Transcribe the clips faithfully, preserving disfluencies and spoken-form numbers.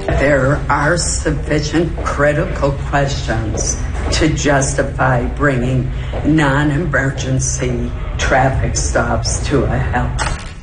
There are sufficient critical questions to justify bringing non-emergency traffic stops to a halt.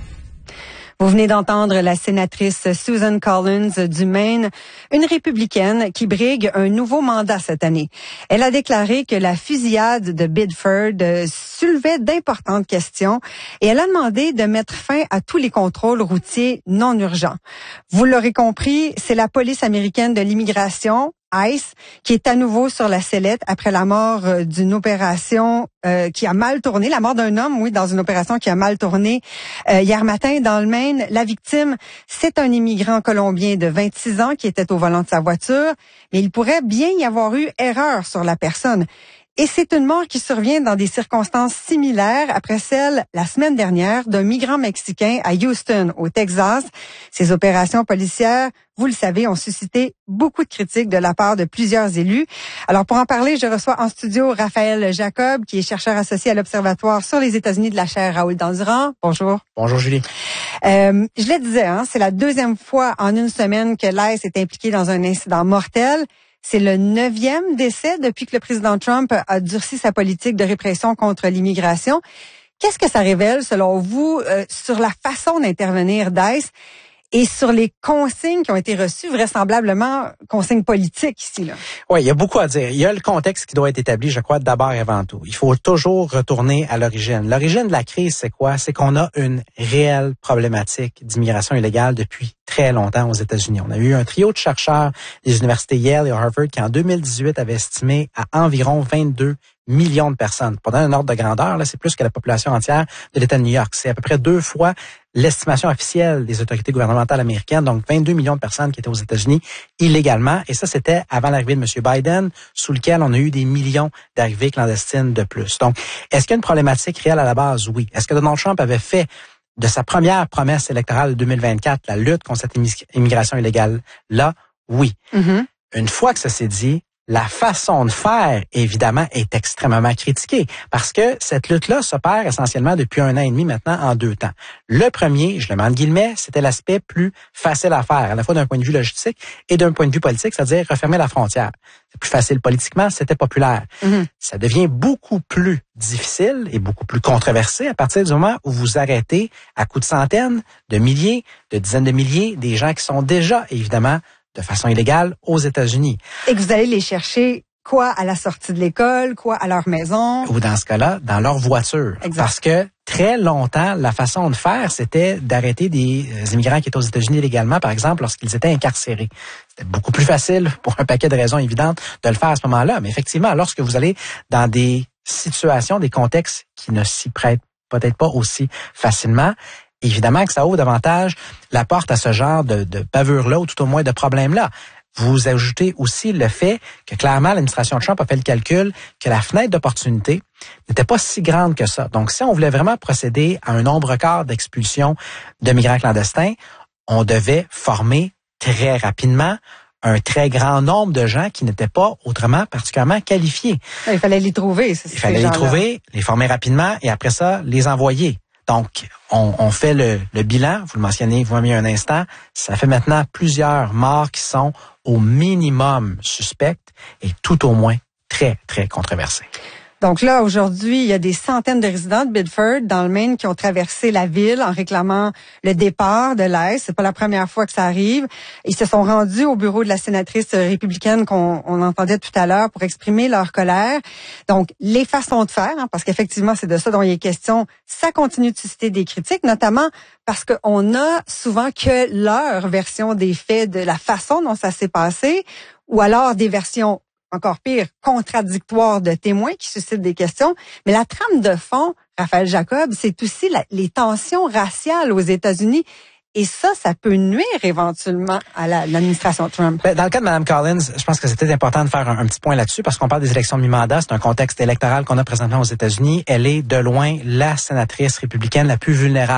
Vous venez d'entendre la sénatrice Susan Collins du Maine, une républicaine qui brigue un nouveau mandat cette année. Elle a déclaré que la fusillade de Biddeford soulevait d'importantes questions et elle a demandé de mettre fin à tous les contrôles routiers non urgents. Vous l'aurez compris, c'est la police américaine de l'immigration, ICE, qui est à nouveau sur la sellette après la mort euh, d'une opération euh, qui a mal tourné, la mort d'un homme, oui, dans une opération qui a mal tourné euh, hier matin dans le Maine. La victime, c'est un immigrant colombien de vingt-six ans qui était au volant de sa voiture, mais il pourrait bien y avoir eu erreur sur la personne. Et c'est une mort qui survient dans des circonstances similaires après celle, la semaine dernière, d'un migrant mexicain à Houston, au Texas. Ces opérations policières, vous le savez, ont suscité beaucoup de critiques de la part de plusieurs élus. Alors, pour en parler, je reçois en studio Raphaël Jacob, qui est chercheur associé à l'Observatoire sur les États-Unis de la chaire Raoul Dandurand. Bonjour. Bonjour, Julie. Euh, je le disais, hein, c'est la deuxième fois en une semaine que l'ICE est impliqué dans un incident mortel. C'est le neuvième décès depuis que le président Trump a durci sa politique de répression contre l'immigration. Qu'est-ce que ça révèle, selon vous, euh, sur la façon d'intervenir d'ICE et sur les consignes qui ont été reçues, vraisemblablement consignes politiques ici, là? Oui, il y a beaucoup à dire. Il y a le contexte qui doit être établi, je crois, d'abord et avant tout. Il faut toujours retourner à l'origine. L'origine de la crise, c'est quoi? C'est qu'on a une réelle problématique d'immigration illégale depuis très longtemps aux États-Unis. On a eu un trio de chercheurs des universités Yale et Harvard qui, en deux mille dix-huit, avaient estimé à environ vingt-deux millions de personnes. Pour donner un ordre de grandeur, là, c'est plus que la population entière de l'État de New York. C'est à peu près deux fois l'estimation officielle des autorités gouvernementales américaines, donc vingt-deux millions de personnes qui étaient aux États-Unis illégalement. Et ça, c'était avant l'arrivée de M. Biden, sous lequel on a eu des millions d'arrivées clandestines de plus. Donc, est-ce qu'il y a une problématique réelle à la base? Oui. Est-ce que Donald Trump avait fait de sa première promesse électorale de deux mille vingt-quatre la lutte contre cette immigration illégale-là? Oui. Mm-hmm. Une fois que ça s'est dit, la façon de faire, évidemment, est extrêmement critiquée parce que cette lutte-là s'opère essentiellement depuis un an et demi maintenant en deux temps. Le premier, je le mets en guillemets, c'était l'aspect plus facile à faire, à la fois d'un point de vue logistique et d'un point de vue politique, c'est-à-dire refermer la frontière. C'est plus facile politiquement, c'était populaire. Mm-hmm. Ça devient beaucoup plus difficile et beaucoup plus controversé à partir du moment où vous arrêtez à coups de centaines, de milliers, de dizaines de milliers des gens qui sont déjà, évidemment, de façon illégale aux États-Unis. Et que vous allez les chercher quoi à la sortie de l'école, quoi à leur maison? Ou dans ce cas-là, dans leur voiture. Exact. Parce que très longtemps, la façon de faire, c'était d'arrêter des immigrants qui étaient aux États-Unis illégalement, par exemple, lorsqu'ils étaient incarcérés. C'était beaucoup plus facile, pour un paquet de raisons évidentes, de le faire à ce moment-là. Mais effectivement, lorsque vous allez dans des situations, des contextes qui ne s'y prêtent peut-être pas aussi facilement, évidemment que ça ouvre davantage la porte à ce genre de, de bavure-là ou tout au moins de problème-là. Vous ajoutez aussi le fait que clairement l'administration Trump a fait le calcul que la fenêtre d'opportunité n'était pas si grande que ça. Donc, si on voulait vraiment procéder à un nombre record d'expulsions de migrants clandestins, on devait former très rapidement un très grand nombre de gens qui n'étaient pas autrement particulièrement qualifiés. Il fallait les trouver. C'est Il fallait les trouver, les former rapidement et après ça, les envoyer. Donc, on, on fait le, le bilan, vous le mentionnez vous-même il y a un instant, ça fait maintenant plusieurs morts qui sont au minimum suspectes et tout au moins très, très controversées. Donc là, aujourd'hui, il y a des centaines de résidents de Biddeford, dans le Maine, qui ont traversé la ville en réclamant le départ de l'ICE. C'est pas la première fois que ça arrive. Ils se sont rendus au bureau de la sénatrice républicaine qu'on on entendait tout à l'heure pour exprimer leur colère. Donc, les façons de faire, hein, parce qu'effectivement, c'est de ça dont il est question, ça continue de susciter des critiques, notamment parce qu'on a souvent que leur version des faits, de la façon dont ça s'est passé, ou alors des versions encore pire, contradictoire de témoins qui suscitent des questions. Mais la trame de fond, Raphaël Jacob, c'est aussi la, les tensions raciales aux États-Unis. Et ça, ça peut nuire éventuellement à la, l'administration Trump. Ben, dans le cas de Mme Collins, je pense que c'était important de faire un, un petit point là-dessus parce qu'on parle des élections de mi-mandat. C'est un contexte électoral qu'on a présentement aux États-Unis. Elle est de loin la sénatrice républicaine la plus vulnérable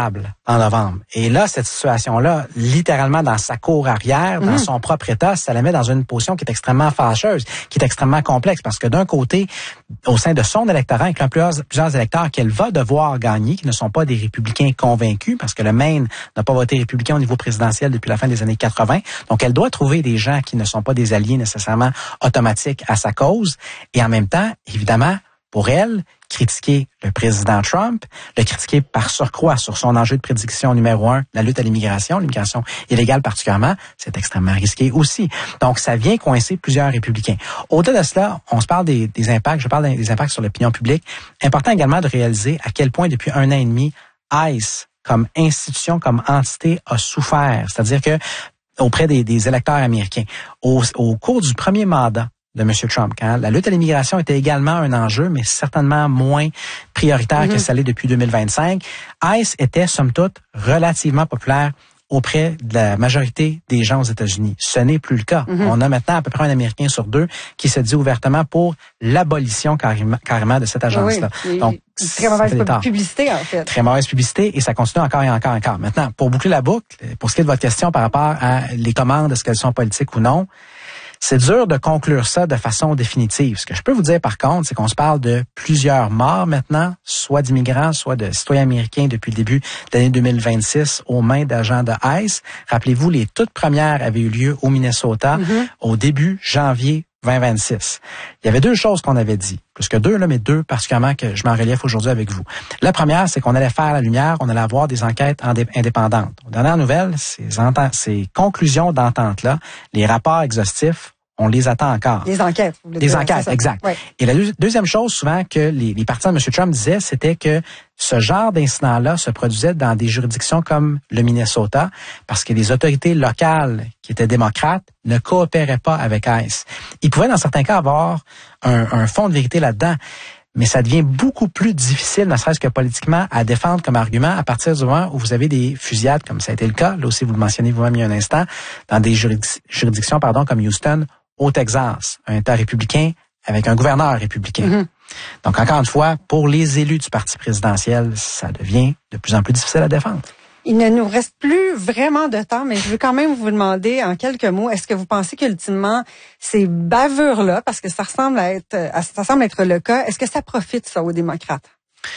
en novembre. Et là, cette situation-là, littéralement dans sa cour arrière, dans mmh. son propre État, ça la met dans une position qui est extrêmement fâcheuse, qui est extrêmement complexe, parce que d'un côté, au sein de son électorat, incluant plusieurs, plusieurs électeurs qu'elle va devoir gagner, qui ne sont pas des républicains convaincus, parce que le Maine n'a pas voté républicain au niveau présidentiel depuis la fin des années quatre-vingt. Donc, elle doit trouver des gens qui ne sont pas des alliés nécessairement automatiques à sa cause. Et en même temps, évidemment, pour elle, critiquer le président Trump, le critiquer par surcroît sur son enjeu de prédiction numéro un, la lutte à l'immigration, l'immigration illégale particulièrement, c'est extrêmement risqué aussi. Donc, ça vient coincer plusieurs républicains. Au-delà de cela, on se parle des, des impacts, je parle des impacts sur l'opinion publique. Important également de réaliser à quel point, depuis un an et demi, ICE, comme institution, comme entité, a souffert. C'est-à-dire que auprès des, des électeurs américains, au, au cours du premier mandat de M. Trump, quand la lutte à l'immigration était également un enjeu, mais certainement moins prioritaire mm-hmm. que ça l'est depuis deux mille vingt-cinq, ICE était, somme toute, relativement populaire auprès de la majorité des gens aux États-Unis. Ce n'est plus le cas. Mm-hmm. On a maintenant à peu près un Américain sur deux qui se dit ouvertement pour l'abolition carrément, carrément de cette agence-là. Oui, donc, très mauvaise publicité, en fait. Très mauvaise publicité et ça continue encore et encore et encore. Maintenant, pour boucler la boucle, pour ce qui est de votre question par rapport à les commandes, est-ce qu'elles sont politiques ou non, c'est dur de conclure ça de façon définitive. Ce que je peux vous dire par contre, c'est qu'on se parle de plusieurs morts maintenant, soit d'immigrants, soit de citoyens américains depuis le début de l'année deux mille vingt-six aux mains d'agents de ICE. Rappelez-vous, les toutes premières avaient eu lieu au Minnesota mm-hmm. au début janvier vingt vingt-six. Il y avait deux choses qu'on avait dit, plus que deux, là, mais deux particulièrement que je m'en relief aujourd'hui avec vous. La première, c'est qu'on allait faire la lumière, on allait avoir des enquêtes indépendantes. Aux dernières nouvelles, ces, ces conclusions d'entente-là, les rapports exhaustifs, on les attend encore. Des enquêtes. Des dire, enquêtes, exact. Ouais. Et la deuxième chose, souvent, que les, les partisans de M. Trump disaient, c'était que ce genre d'incident-là se produisait dans des juridictions comme le Minnesota, parce que les autorités locales qui étaient démocrates ne coopéraient pas avec ICE. Ils pouvaient, dans certains cas, avoir un, un fond de vérité là-dedans, mais ça devient beaucoup plus difficile, ne serait-ce que politiquement, à défendre comme argument à partir du moment où vous avez des fusillades, comme ça a été le cas, là aussi vous le mentionnez vous-même il y a un instant, dans des juridic- juridictions pardon, comme Houston, au Texas, un État républicain avec un gouverneur républicain. Mm-hmm. Donc, encore une fois, pour les élus du parti présidentiel, ça devient de plus en plus difficile à défendre. Il ne nous reste plus vraiment de temps, mais je veux quand même vous demander en quelques mots, est-ce que vous pensez qu'ultimement, ces bavures-là, parce que ça ressemble à être, ça semble être le cas, est-ce que ça profite, ça, aux démocrates?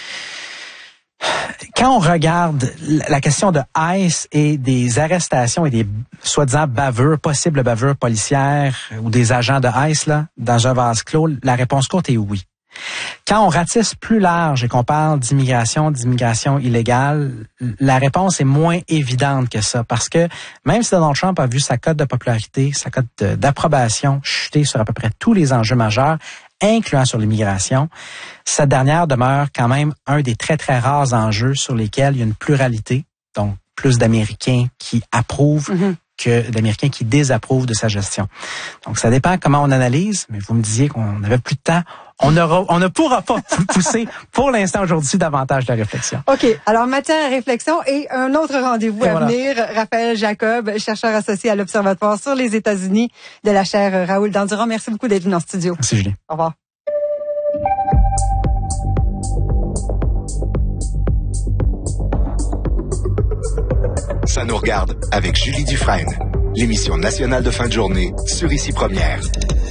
Quand on regarde la question de ICE et des arrestations et des soi-disant bavures, possibles bavures policières ou des agents de ICE là, dans un vase clos, la réponse courte est oui. Quand on ratisse plus large et qu'on parle d'immigration, d'immigration illégale, la réponse est moins évidente que ça. Parce que même si Donald Trump a vu sa cote de popularité, sa cote d'approbation chuter sur à peu près tous les enjeux majeurs, incluant sur l'immigration, cette dernière demeure quand même un des très, très rares enjeux sur lesquels il y a une pluralité, donc plus d'Américains qui approuvent mm-hmm. que d'Américains qui désapprouvent de sa gestion. Donc, ça dépend comment on analyse, mais vous me disiez qu'on n'avait plus de temps. On aura, on ne pourra pas pousser pour l'instant aujourd'hui davantage de réflexion. OK. Alors, matière à réflexion et un autre rendez-vous et à voilà. venir. Raphaël Jacob, chercheur associé à l'Observatoire sur les États-Unis de la chaire Raoul Dandurand. Merci beaucoup d'être venu en studio. Merci, Julie. Au revoir. Ça nous regarde avec Julie Dufresne. L'émission nationale de fin de journée sur Ici Première.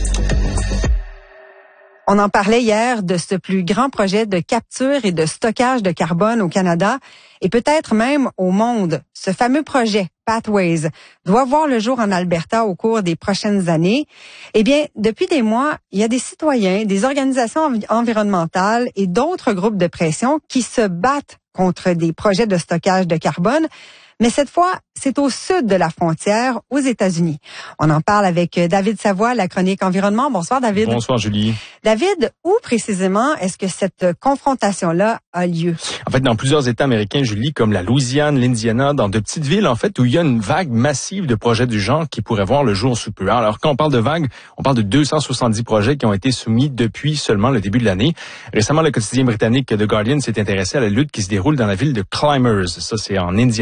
On en parlait hier de ce plus grand projet de capture et de stockage de carbone au Canada et peut-être même au monde. Ce fameux projet Pathways doit voir le jour en Alberta au cours des prochaines années. Eh bien, depuis des mois, il y a des citoyens, des organisations env- environnementales et d'autres groupes de pression qui se battent contre des projets de stockage de carbone. Mais cette fois, c'est au sud de la frontière, aux États-Unis. On en parle avec David Savoie, la chronique environnement. Bonsoir, David. Bonsoir, Julie. David, où précisément est-ce que cette confrontation-là a lieu? En fait, dans plusieurs États américains, Julie, comme la Louisiane, l'Indiana, dans de petites villes, en fait, où il y a une vague massive de projets du genre qui pourraient voir le jour sous peu. Alors, quand on parle de vague, on parle de deux cent soixante-dix projets qui ont été soumis depuis seulement le début de l'année. Récemment, le quotidien britannique The Guardian s'est intéressé à la lutte qui se déroule dans la ville de Clymers. Ça, c'est en Indiana.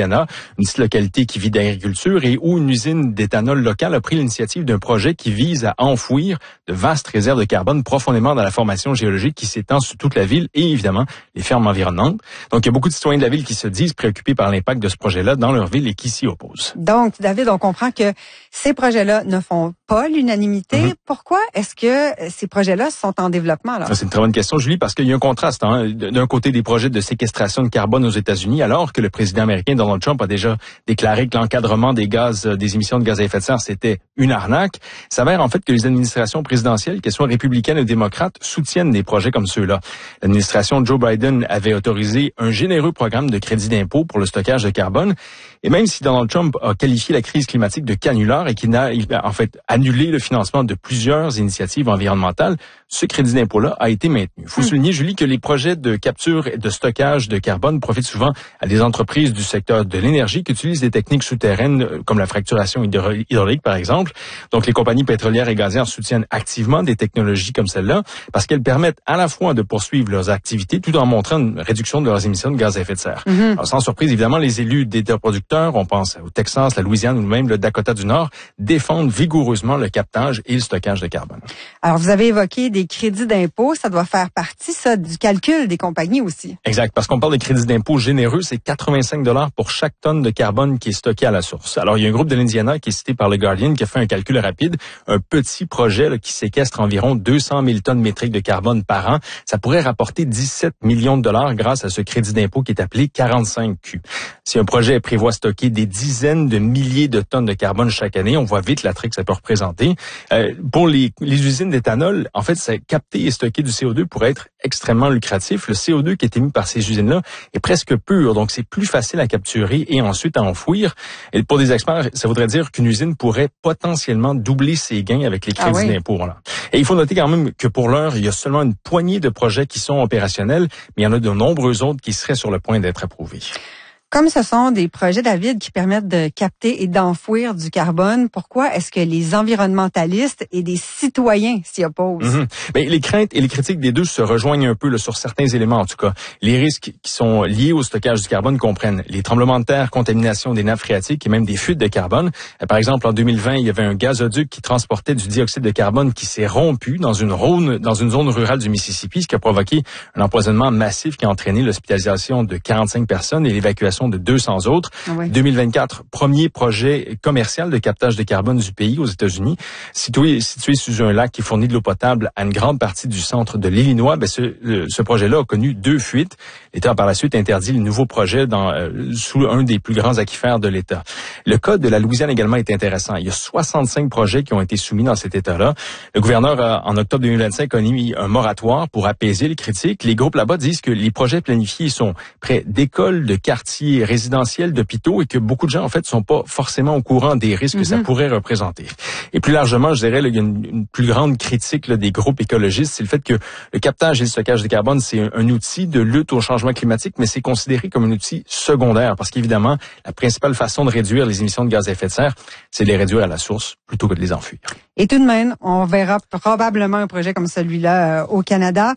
une petite localité qui vit d'agriculture et où une usine d'éthanol locale a pris l'initiative d'un projet qui vise à enfouir de vastes réserves de carbone profondément dans la formation géologique qui s'étend sur toute la ville et évidemment les fermes environnantes. Donc, il y a beaucoup de citoyens de la ville qui se disent préoccupés par l'impact de ce projet-là dans leur ville et qui s'y opposent. Donc, David, on comprend que ces projets-là ne font pas l'unanimité. Mm-hmm. Pourquoi est-ce que ces projets-là sont en développement alors? C'est une très bonne question, Julie, parce qu'il y a un contraste. Hein, d'un côté, des projets de séquestration de carbone aux États-Unis, alors que le président américain Donald Trump a déjà déclaré que l'encadrement des gaz, des émissions de gaz à effet de serre, c'était une arnaque. Il s'avère en fait que les administrations présidentielles, qu'elles soient républicaines ou démocrates, soutiennent des projets comme ceux-là. L'administration Joe Biden avait autorisé un généreux programme de crédit d'impôt pour le stockage de carbone. Et même si Donald Trump a qualifié la crise climatique de canular et qu'il a en fait annulé le financement de plusieurs initiatives environnementales, ce crédit d'impôt-là a été maintenu. Il faut mmh. souligner, Julie, que les projets de capture et de stockage de carbone profitent souvent à des entreprises du secteur de l'énergie qui utilisent des techniques souterraines comme la fracturation hydraulique, par exemple. Donc, les compagnies pétrolières et gazières soutiennent activement des technologies comme celle-là parce qu'elles permettent à la fois de poursuivre leurs activités tout en montrant une réduction de leurs émissions de gaz à effet de serre. Mmh. Alors, sans surprise, évidemment, les élus d'États producteurs, on pense au Texas, la Louisiane ou même le Dakota du Nord, défendent vigoureusement le captage et le stockage de carbone. Alors, vous avez évoqué des crédits d'impôt, ça doit faire partie, ça, du calcul des compagnies aussi. Exact, parce qu'on parle de crédits d'impôt généreux, c'est quatre-vingt-cinq dollars pour chaque tonne de carbone qui est stocké à la source. Alors, il y a un groupe de l'Indiana qui est cité par le Guardian qui a fait un calcul rapide, un petit projet là, qui séquestre environ deux cent mille tonnes métriques de carbone par an. Ça pourrait rapporter dix-sept millions de dollars grâce à ce crédit d'impôt qui est appelé quarante-cinq Q. Si un projet prévoit stocker des dizaines de milliers de tonnes de carbone chaque année, on voit vite l'attrait que ça peut représenter. Euh, pour les, les usines d'éthanol, en fait, ça, capter et stocker du C O deux pourrait être extrêmement lucratif. Le C O deux qui est émis par ces usines-là est presque pur, donc c'est plus facile à capturer et ensuite à enfouir. Et pour des experts, ça voudrait dire qu'une usine pourrait potentiellement doubler ses gains avec les crédits ah oui. d'impôt. Là. Et il faut noter quand même que pour l'heure, il y a seulement une poignée de projets qui sont opérationnels, mais il y en a de nombreux autres qui seraient sur le point d'être approuvés. Comme ce sont des projets, David, qui permettent de capter et d'enfouir du carbone, pourquoi est-ce que les environnementalistes et des citoyens s'y opposent? Mm-hmm. Bien, les craintes et les critiques des deux se rejoignent un peu là, sur certains éléments, en tout cas. Les risques qui sont liés au stockage du carbone comprennent les tremblements de terre, contamination des nappes phréatiques et même des fuites de carbone. Par exemple, en deux mille vingt, il y avait un gazoduc qui transportait du dioxyde de carbone qui s'est rompu dans une, zone, dans une zone rurale du Mississippi, ce qui a provoqué un empoisonnement massif qui a entraîné l'hospitalisation de quarante-cinq personnes et l'évacuation de deux cents autres. Ah oui. deux mille vingt-quatre, premier projet commercial de captage de carbone du pays aux États-Unis, situé, situé sous un lac qui fournit de l'eau potable à une grande partie du centre de l'Illinois. Ben ce, ce projet-là a connu deux fuites. L'État a par la suite interdit le nouveau projet dans, euh, sous un des plus grands aquifères de l'État. Le cas de la Louisiane également est intéressant. Il y a soixante-cinq projets qui ont été soumis dans cet État-là. Le gouverneur, a, en octobre deux mille vingt-cinq, a émis un moratoire pour apaiser les critiques. Les groupes là-bas disent que les projets planifiés sont près d'écoles, de quartiers résidentiels, d'hôpitaux et que beaucoup de gens, en fait, sont pas forcément au courant des risques mm-hmm. que ça pourrait représenter. Et plus largement, je dirais, là, il y a une, une plus grande critique là, des groupes écologistes, c'est le fait que le captage et le stockage de carbone, c'est un, un outil de lutte au changement climatique, mais c'est considéré comme un outil secondaire parce qu'évidemment, la principale façon de réduire les émissions de gaz à effet de serre, c'est de les réduire à la source plutôt que de les enfuir. Et tout de même, on verra probablement un projet comme celui-là euh, au Canada.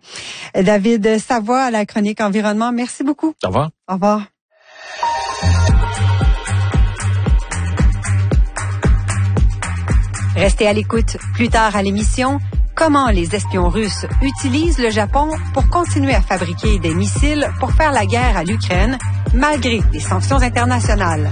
David Savoie à la chronique environnement, merci beaucoup. Au revoir. Au revoir. Restez à l'écoute. Plus tard à l'émission, comment les espions russes utilisent le Japon pour continuer à fabriquer des missiles pour faire la guerre à l'Ukraine, malgré les sanctions internationales.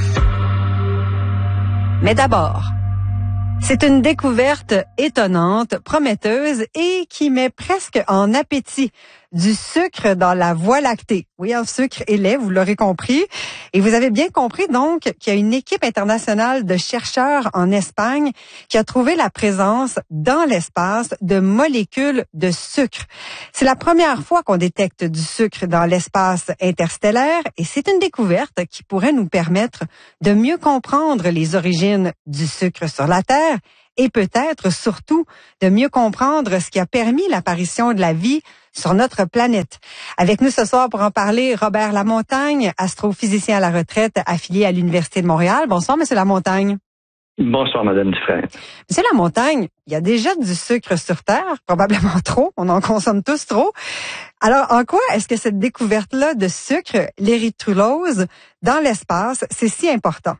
Mais d'abord, c'est une découverte étonnante, prometteuse et qui met presque en appétit du sucre dans la Voie lactée. Oui, un sucre et lait, vous l'aurez compris. Et vous avez bien compris donc qu'il y a une équipe internationale de chercheurs en Espagne qui a trouvé la présence dans l'espace de molécules de sucre. C'est la première fois qu'on détecte du sucre dans l'espace interstellaire et c'est une découverte qui pourrait nous permettre de mieux comprendre les origines du sucre sur la Terre et peut-être surtout de mieux comprendre ce qui a permis l'apparition de la vie sur notre planète. Avec nous ce soir pour en parler, Robert Lamontagne, astrophysicien à la retraite affilié à l'Université de Montréal. Bonsoir, Monsieur Lamontagne. Bonsoir, Madame Dufresne. Monsieur Lamontagne, il y a déjà du sucre sur Terre, probablement trop, on en consomme tous trop. Alors, en quoi est-ce que cette découverte-là de sucre, l'érythrulose, dans l'espace, c'est si important?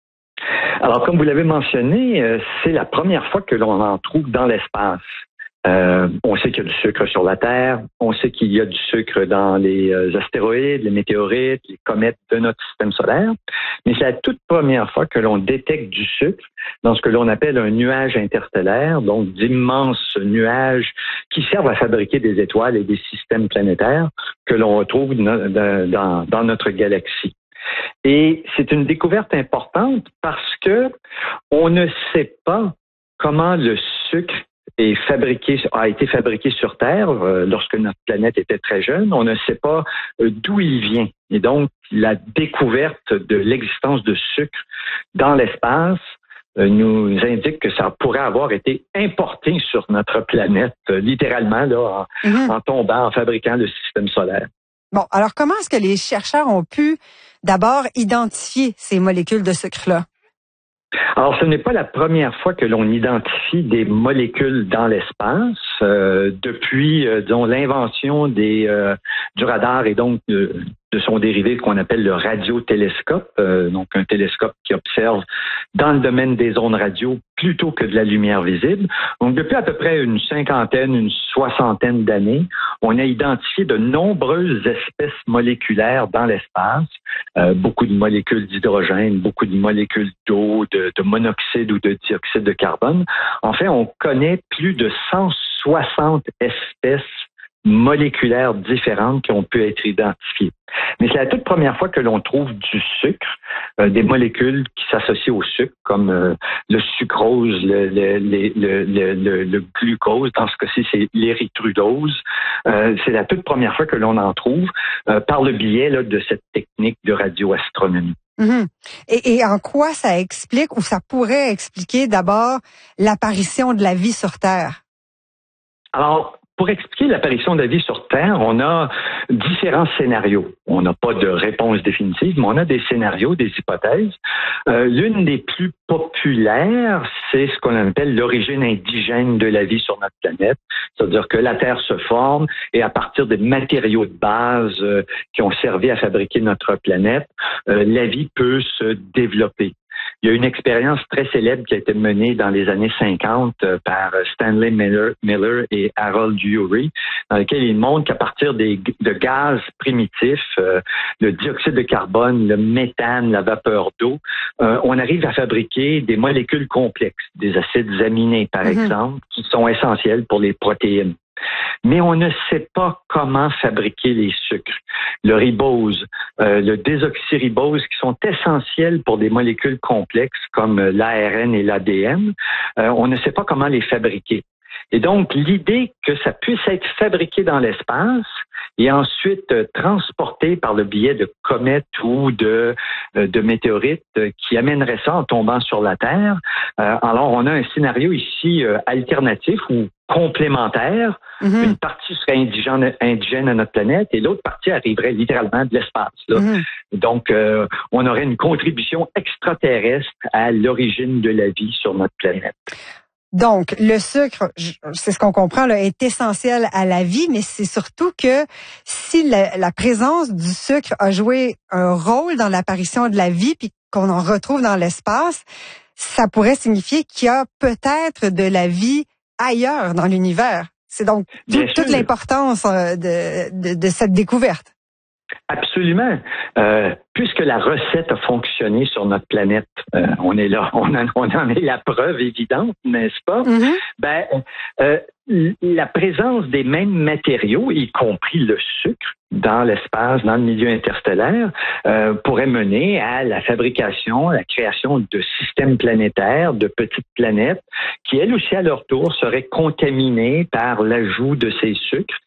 Alors, comme vous l'avez mentionné, euh, c'est la première fois que l'on en trouve dans l'espace. Euh, on sait qu'il y a du sucre sur la Terre, on sait qu'il y a du sucre dans les euh, astéroïdes, les météorites, les comètes de notre système solaire, mais c'est la toute première fois que l'on détecte du sucre dans ce que l'on appelle un nuage interstellaire, donc d'immenses nuages qui servent à fabriquer des étoiles et des systèmes planétaires que l'on retrouve dans, dans notre galaxie. Et c'est une découverte importante parce que on ne sait pas comment le sucre est fabriqué, a été fabriqué sur Terre euh, lorsque notre planète était très jeune. On ne sait pas euh, d'où il vient. Et donc, la découverte de l'existence de sucre dans l'espace euh, nous indique que ça pourrait avoir été importé sur notre planète, euh, littéralement, là, en, mm-hmm. en tombant, en fabriquant le système solaire. Bon, alors comment est-ce que les chercheurs ont pu d'abord identifier ces molécules de sucre-là? Alors, ce n'est pas la première fois que l'on identifie des molécules dans l'espace. Euh, depuis, euh, disons, l'invention des euh, du radar et donc de, de son dérivé qu'on appelle le radiotélescope, euh, donc un télescope qui observe dans le domaine des ondes radio plutôt que de la lumière visible. Donc, depuis à peu près une cinquantaine, une soixantaine d'années, on a identifié de nombreuses espèces moléculaires dans l'espace, euh, beaucoup de molécules d'hydrogène, beaucoup de molécules d'eau, de, de monoxyde ou de dioxyde de carbone. En fait, on connaît plus de cent soixante espèces moléculaires différentes qui ont pu être identifiées. Mais c'est la toute première fois que l'on trouve du sucre, euh, des molécules qui s'associent au sucre, comme euh, le sucrose, le, le, le, le, le, le glucose. Dans ce cas-ci, c'est l'érythrulose. Euh, c'est la toute première fois que l'on en trouve euh, par le biais là, de cette technique de radioastronomie. Mmh. Et, et en quoi ça explique ou ça pourrait expliquer d'abord l'apparition de la vie sur Terre? Alors, pour expliquer l'apparition de la vie sur Terre, on a différents scénarios. On n'a pas de réponse définitive, mais on a des scénarios, des hypothèses. Euh, l'une des plus populaires, c'est ce qu'on appelle l'origine indigène de la vie sur notre planète. C'est-à-dire que la Terre se forme et à partir des matériaux de base euh, qui ont servi à fabriquer notre planète, euh, la vie peut se développer. Il y a une expérience très célèbre qui a été menée dans les années cinquante par Stanley Miller, Miller et Harold Urey, dans lequel ils montrent qu'à partir des, de gaz primitifs, euh, le dioxyde de carbone, le méthane, la vapeur d'eau, euh, on arrive à fabriquer des molécules complexes, des acides aminés par mm-hmm. exemple, qui sont essentiels pour les protéines. Mais on ne sait pas comment fabriquer les sucres. Le ribose, euh, le désoxyribose, qui sont essentiels pour des molécules complexes comme l'A R N et l'A D N, euh, on ne sait pas comment les fabriquer. Et donc, l'idée que ça puisse être fabriqué dans l'espace et ensuite euh, transporté par le biais de comètes ou de, euh, de météorites euh, qui amèneraient ça en tombant sur la Terre. Euh, alors, on a un scénario ici euh, alternatif ou complémentaire. Mm-hmm. Une partie serait indigène, indigène à notre planète et l'autre partie arriverait littéralement de l'espace. Là. Mm-hmm. Donc, euh, on aurait une contribution extraterrestre à l'origine de la vie sur notre planète. Donc, le sucre, c'est ce qu'on comprend, là, est essentiel à la vie, mais c'est surtout que si la, la présence du sucre a joué un rôle dans l'apparition de la vie, puis qu'on en retrouve dans l'espace, ça pourrait signifier qu'il y a peut-être de la vie ailleurs dans l'univers. C'est donc tout, toute l'importance de, de, de cette découverte. Absolument. Euh, puisque la recette a fonctionné sur notre planète, euh, on est là, on en, on en est la preuve évidente, n'est-ce pas? Mm-hmm. Ben, euh, la présence des mêmes matériaux, y compris le sucre, dans l'espace, dans le milieu interstellaire, euh, pourrait mener à la fabrication, la création de systèmes planétaires, de petites planètes, qui elles aussi à leur tour seraient contaminées par l'ajout de ces sucres.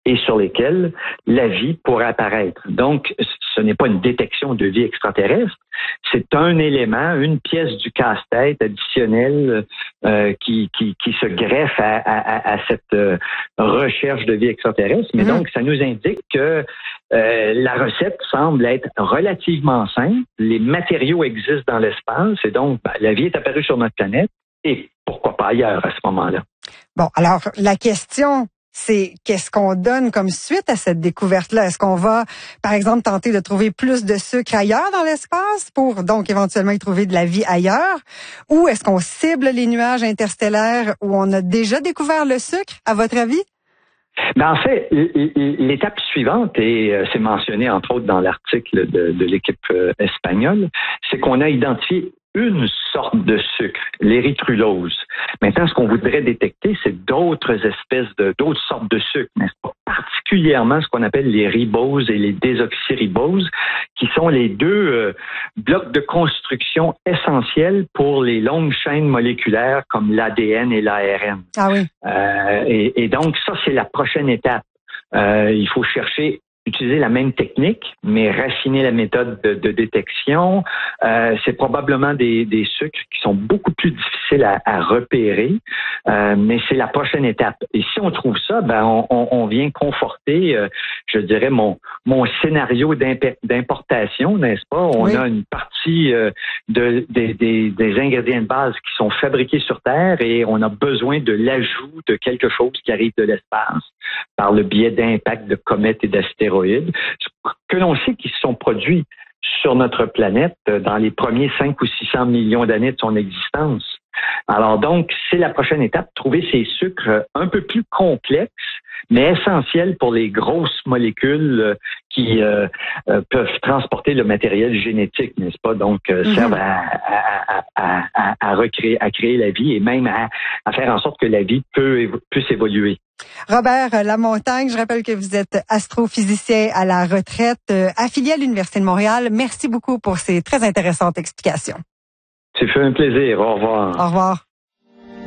et sur lesquels la vie pourrait apparaître. Donc, ce n'est pas une détection de vie extraterrestre, c'est un élément, une pièce du casse-tête additionnelle euh, qui, qui, qui se greffe à, à, à cette euh, recherche de vie extraterrestre. Mais mmh. donc, ça nous indique que euh, la recette semble être relativement simple. Les matériaux existent dans l'espace et donc, ben, la vie est apparue sur notre planète et pourquoi pas ailleurs à ce moment-là. Bon, alors, la question, c'est qu'est-ce qu'on donne comme suite à cette découverte-là? Est-ce qu'on va, par exemple, tenter de trouver plus de sucre ailleurs dans l'espace pour donc éventuellement y trouver de la vie ailleurs? Ou est-ce qu'on cible les nuages interstellaires où on a déjà découvert le sucre, à votre avis? Ben en fait, l'étape suivante, et c'est mentionné entre autres dans l'article de, de l'équipe espagnole, c'est qu'on a identifié une sorte de sucre, l'érythrulose. Maintenant, ce qu'on voudrait détecter, c'est d'autres espèces de, d'autres sortes de sucre, mais pas particulièrement ce qu'on appelle les riboses et les désoxyriboses, qui sont les deux euh, blocs de construction essentiels pour les longues chaînes moléculaires comme l'A D N et l'A R N. Ah oui. Euh, et, et donc, ça, c'est la prochaine étape. Euh, il faut chercher utiliser la même technique, mais raffiner la méthode de, de détection. Euh, c'est probablement des, des sucres qui sont beaucoup plus difficiles à, à repérer, euh, mais c'est la prochaine étape. Et si on trouve ça, ben on, on, on vient conforter, euh, je dirais, mon, mon scénario d'importation, n'est-ce pas? On oui. a une partie euh, de, de, des, des ingrédients de base qui sont fabriqués sur Terre et on a besoin de l'ajout de quelque chose qui arrive de l'espace par le biais d'impact de comètes et d'astéroïdes, que l'on sait qu'ils se sont produits sur notre planète dans les premiers cinq ou six cents millions d'années de son existence. Alors donc, c'est la prochaine étape, trouver ces sucres un peu plus complexes, mais essentiels pour les grosses molécules qui euh, euh, peuvent transporter le matériel génétique, n'est-ce pas? Donc, euh, mm-hmm. servent à, à, à, à, à recréer, à créer la vie et même à, à faire en sorte que la vie peut, puisse évoluer. Robert Lamontagne, je rappelle que vous êtes astrophysicien à la retraite, euh, affilié à l'Université de Montréal. Merci beaucoup pour ces très intéressantes explications. C'est fait un plaisir. Au revoir. Au revoir.